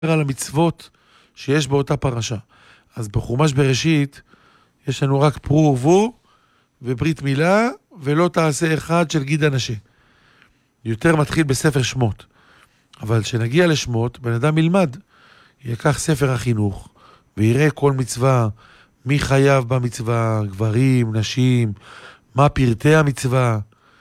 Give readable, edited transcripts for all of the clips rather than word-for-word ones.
על המצוות שיש באותה פרשה. אז בחומש בראשית יש לנו רק פרו ורבו וברית מילה, ולא תעשה אחד של גיד הנשה. יותר מתחיל בספר שמות. אבל כשנגיע לשמות, בן אדם ילמד. יקח ספר החינוך, ויראה כל מצווה, מי חייב במצווה, גברים, נשים, מה פרטי המצווה.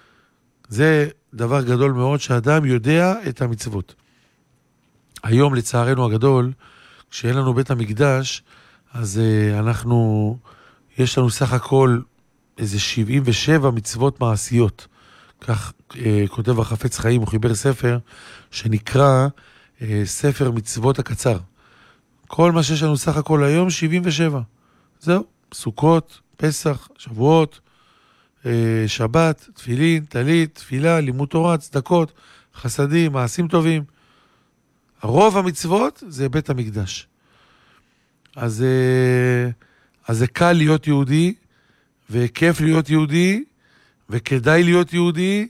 זה דבר גדול מאוד שאדם יודע את המצוות. היום לצערנו הגדול, כשאין לנו בית המקדש, אז יש לנו סך הכל איזה 77 מצוות מעשיות. כך כותב החפץ חיים, הוא חיבר ספר שנקרא ספר מצוות הקצר. כל מה שיש לנו סך הכל היום 77. זהו, סוכות, פסח, שבועות, שבת, תפילין, טלית, תפילה, לימוד תורה, צדקות, חסדים, מעשים טובים. הרוב המצוות זה בית המקדש. אז זה קל להיות יהודי, וכיף להיות יהודי, וכדאי להיות יהודי,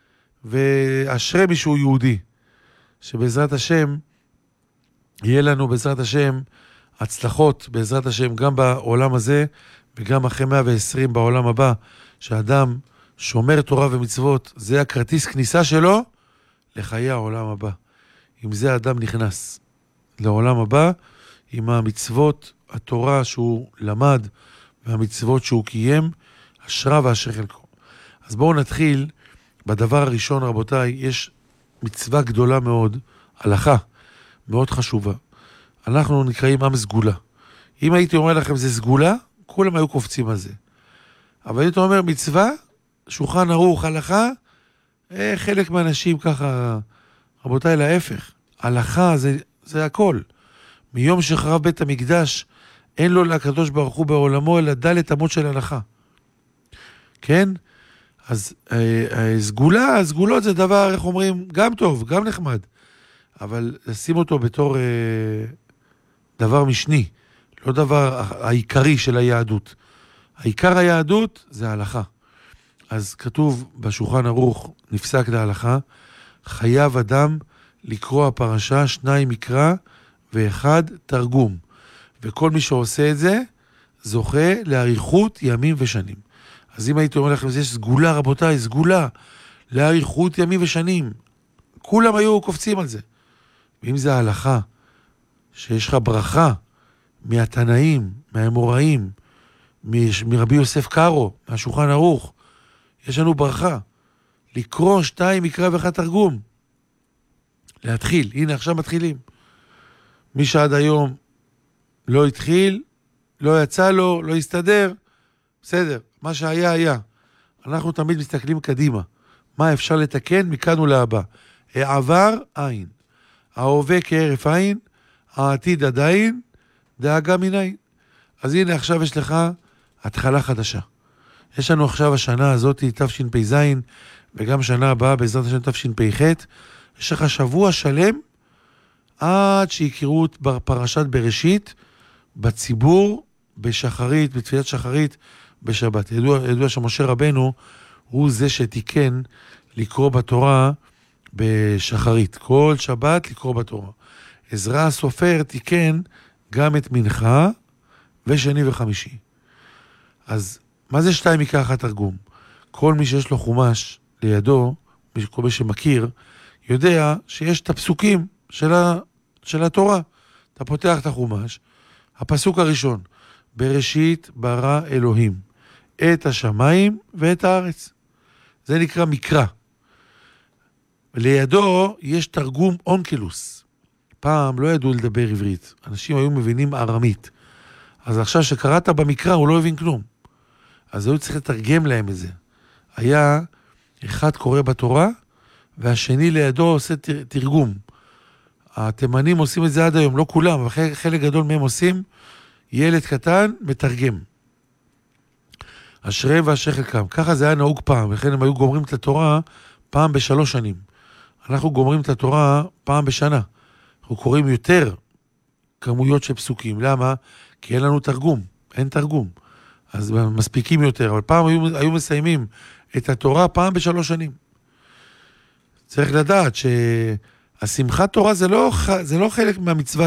ואשרי מישהו יהודי. שבעזרת השם, יהיה לנו בעזרת השם הצלחות, בעזרת השם גם בעולם הזה, וגם אחרי 120 בעולם הבא, שאדם שומר תורה ומצוות, זה הכרטיס כניסה שלו לחיי העולם הבא. עם זה האדם נכנס לעולם הבא, עם המצוות, התורה שהוא למד, והמצוות שהוא קיים, אשרה ואשר חלקו. אז בואו נתחיל בדבר הראשון, רבותיי. יש מצווה גדולה מאוד, הלכה מאוד חשובה. אנחנו נקראים עם סגולה. אם הייתי אומר לכם זה סגולה, כולם היו קופצים על זה. אבל הייתי אומר מצווה, שולחן ערוך, הלכה, חלק מהאנשים ככה, רבותיי, להפך. הלכה זה הכל. מיום שחרב בית המקדש, אין לו לקדוש ברוך הוא בעולמו, אלא דלת אמות של הלכה. כן? אז סגולות זה דבר, איך אומרים, גם טוב, גם נחמד. אבל לשים אותו בתור דבר משני, לא דבר העיקרי של היהדות. העיקר היהדות זה ההלכה. אז כתוב בשולחן ערוך, נפסק להלכה, חייב אדם לקרוא הפרשה, 2 מקרא ו1 תרגום. וכל מי שעושה את זה, זוכה לאריכות ימים ושנים. אז אם הייתי אומר לכם, יש סגולה, רבותיי, סגולה, לאריכות ימים ושנים. כולם היו קופצים על זה. ואם זה ההלכה, שיש לך ברכה מהתנאים, מהאמוראים, מרבי יוסף קארו, מהשולחן ערוך, יש לנו ברכה. לקרוא 2 מקרא ו1 תרגום. להתחיל. הנה, עכשיו מתחילים. מי שעד היום לא התחיל, לא יצא לו, לא יסתדר, בסדר. מה שהיה, היה. אנחנו תמיד מסתכלים קדימה. מה אפשר לתקן מכאן ולהבא. העבר, עין. ההווה כהרף עין, העתיד עדיין, דאגה מנין. אז הנה, עכשיו יש לך התחלה חדשה. יש לנו עכשיו השנה הזאת, תשפ"ז, וגם שנה הבאה, בעזרת השם תשפ"ח, יש לך שבוע שלם, עד שיקראו בפרשת בראשית, בציבור, בשחרית, בתפילת שחרית, בשבת. ידוע שמשה רבנו הוא זה שתיקן לקרוא בתורה בשחרית. כל שבת לקרוא בתורה. עזרא הסופר תיקן גם את מנחה ושני וחמישי. אז מה זה 2 מקרא 1 תרגום? כל מי שיש לו חומש לידו, כל מי שמכיר, יודע שיש את הפסוקים של התורה. אתה פותח את החומש, הפסוק הראשון, בראשית ברא אלוהים את השמיים ואת הארץ. זה נקרא מקרא. לידו יש תרגום אונקלוס. פעם לא ידעו לדבר עברית. אנשים היו מבינים ארמית. אז עכשיו שקראת במקרא הוא לא הבין כלום. אז היו צריך לתרגם להם את זה. היה אחד קורא בתורה, והשני לידו עושה תרגום. התימנים עושים את זה עד היום, לא כולם, אבל חלק גדול מהם עושים, ילד קטן מתרגם. אשריהם ואשר חלקם. ככה זה היה נהוג פעם, וכן הם היו גומרים את התורה פעם ב3 שנים. אנחנו גומרים את התורה פעם בשנה. אנחנו קוראים יותר כמויות של פסוקים. למה? כי אין לנו תרגום, אין תרגום. אז מספיקים יותר, אבל פעם היו מסיימים את התורה פעם ב3 שנים. צריך לדעת השמחת תורה זה לא חלק מהמצווה